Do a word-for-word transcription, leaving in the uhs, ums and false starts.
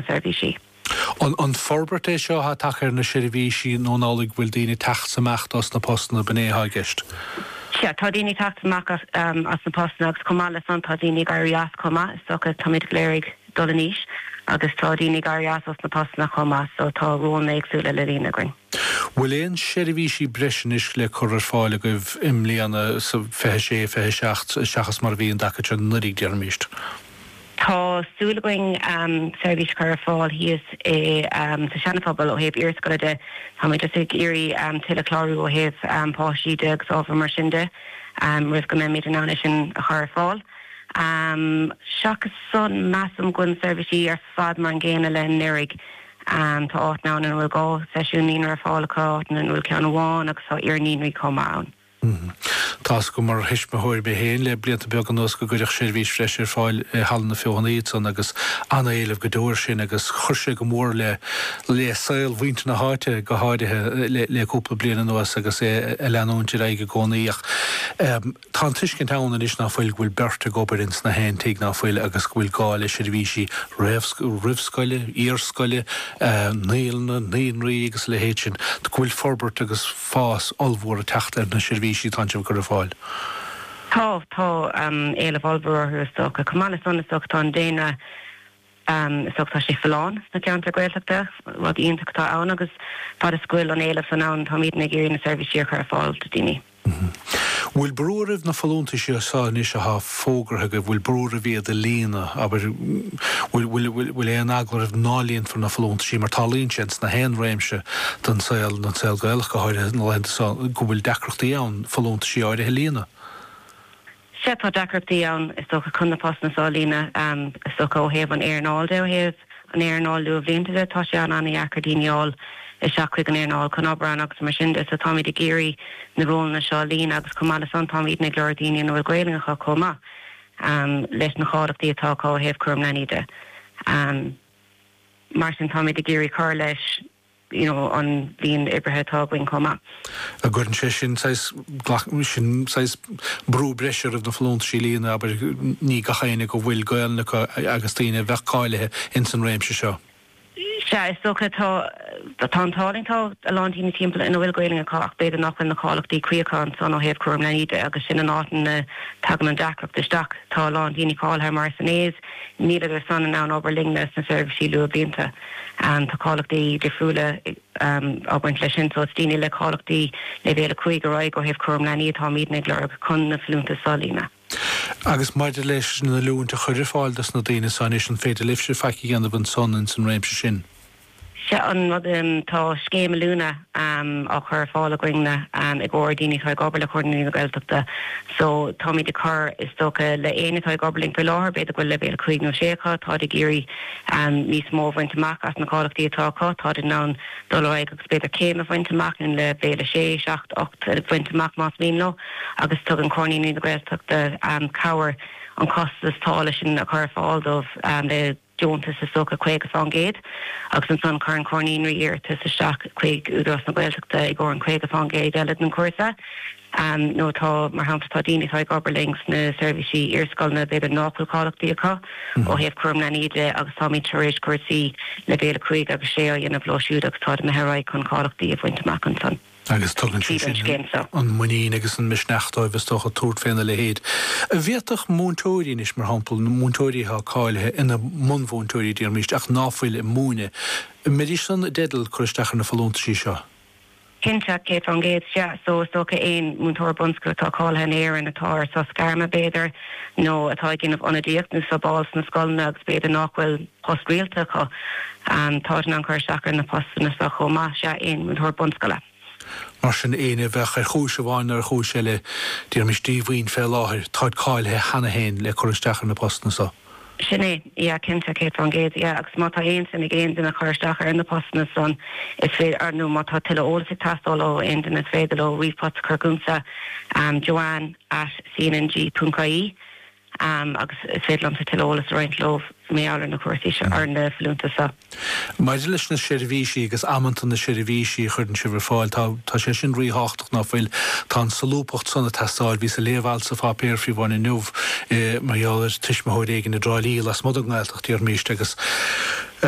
servisi. An forbert é seo ha tachar na sirvíisi nó nálig bhfuil daoine techt samach as na postna benéha gist. Ja, tá daoine techt samach as um, as na postna agus comá le san tá daoine gairías comá is socha tamid gléirigh dolaníis agus tá daoine gairías as na postna comá so tá rón éagsúla le daoine gring. Bhfuil éon sirvíisi breisinis le chuir fáile goibh imlíana sa fehe sé fehe seacht seachas mar bhíon dacha an nurig dearmíist. Tá súlaing um, service chuir fáil híos é um, sa seanafabal ó hebh irscoide tá mé just ag irí um, tileclárú ó hebh um, páisiide agus ábhar mar sinnde um, rih go mé méid an áine sin a chuir fáil. Um, Seachas son massam gon serviceí ar fad mar an ggéine le nirig um, tá áit ná an bhfuil gá seisiúnín ar fálacha áit an bhfuil cean bháin agus tá iarníí comán. Tás go mar hisisme hóir be héin le blianta beag an nos go goireach sirvís freisir fáil hallan na fionaíd san agus anna éileh godóir sin agus chuirse go mór le le saoil bhainte na háite go háidethe le cúpla bliana nuas agus é leanúntir aige gcónaíach. Tá tuiscin tána is ná foiil bhfuil berta gobarins na hen teag ná foiil agus bhfuil gáil sirvíisi rihscoile, írscoile, níalna, níonraí agus le héit sin. Tá bhfuil forbert agus fás olmhór a techt ar na sirvíisi tanse go fáil. Tá tá éile bhilbúir stocha cumála sanna stocha tá déine stochtá sé fallán na ceanta gcuilteachta bhd iontachtá ann agus fad a scoil an éile san ann tá míad na géirí na serviceí chuir fáil do daoine. Bhfuil brúirih na fallúnta sé sáin is a há fógrathe go bhfuil brúra bhíad a lína aber bhfuil éon aglah nálíonn for na fallúnta sí mar talíonn sins na hen réimse don saoil na saoil gailch go háide na le go bhfuil decrochtaí ann fallúnta sí áide lína. Sé tá decrochtaí ann is socha chuna postna sáilína is socha ó héamh an airnáilde ó héamh an airnáilú a bhlionnta tá sé an anna eachardíneáil is seachuig an airnáil chun obrán agus mar sinnde sa táid a géirí na róna na seálína agus cumála san táid na glóirdaine nó gcuilingacha comá leis na chádachtaí atá cá héamh chum leníide. Mar sin táid a géirí chur leis you know, an bhíon ibrethe tágain comá. A gurn sé sin sin brú breisiir na fallúnta sí lína aber ní gachéine go bhfuil gailna agus tíine bheithcáilethe in san réimse seo. Se is socha tá tátálingtá a látína timppla ina bhfuil gailing aá beidir nach na cháachtaí cuiáán san ó héamh chum leníide agus sin an átain na tagan an deachreacht isteach tá látína cáilthe mar san éis ní idir san an an oberlingnas na serviceí lu a blianta an tá cáachtaí defriúla ábaint lei sin so tíine le cáachtaí le bhéle chuig go raig ó héamh chum leníí tá míad na glóir chun na flúnta salína. Agus maidir leis na lúnta chuidir fáil na daine san is an féidir lifse feici gan an son in san réimse sin. Se an tá scéime lúna á chur fála goingna i gcóir daoine tá gobar le chuirnaí na gailteachta so tá míad de chur is stocha le éana tá gobarling pe láthir beidir goil le béle chuig nó sécha tá de géirí níos mó bhainteach as na cáilachtaí atácha tá den ná dulráig agus beidir céim a bhainteach in le béle sé seacht ocht bhainteach más míno agus tug an cornaí na gailteachta cabhar an costas tála sin a chur fáildómh le Joontas is socha chuig an géad agus an san chun cornín íir tu sa seach chuig údras na gailteachta i ggur an chuig an géad eile an cuasa. nó tá mar hanta tá daoine tá gobarlings na serviceí irscoilna beidir nápil cáilachtaí acu ó héamh chum leníide agus tá míid taréis cuasaí le béle chuig agus sé a dhéanamh blóisiúd agus tá na heráid chun cáilachtaí a bhainteach an san. Agus tugann sin an muín agus an misneachtáibh stocha túirt féinna le héad. A bhéadach múntóirí is mar hampel na múntóirí ha cáilethe ina munmhúntóirí díar míist ach náfuil i múne. Medí san dedal chuiristechar na fallúnta sí seo. Hinteach cé an géad se so socha éon múntóir bunscoil tá cáilthe éar in atá sa scarma béidir nó atá ginmh anadíocht nó sa báils na scoilna agus béidir nachhfuil postréalta chu tá an chuiristechar na postna sa chomá se éon múntóir bunscoile. Mar sin éine bheith ar chúise bháin ar chúiseile díar mis díomhhaoin fé láthir táid cáilthe hena héin le chuiristechar na postna sa. Sinné, ja cinnte cé an géad, ja agus má tá aon sin géon duna chuiristechar in na postna son is féidir ar nó má tá tuile ólas ag tastáil ó aon duna féidir ó riomhpot chuirgúnsa Joanne at c n n g dot i e agus is féidir am sa tuile ólas roiint lomh méáir na cuasaí se ar na fliúnta sa. Maidir leis na sirvíisi agus amantan na sirvíisi chuirn sibhar fáil tá sé sin ríáchtach ná bhfuil tá salúpacht sanna testáil ví sa léhhail sa fá péirfií bhain in nuh marheallir tuismathir éigen na dráilí las mod an gáilteach tíar míiste agus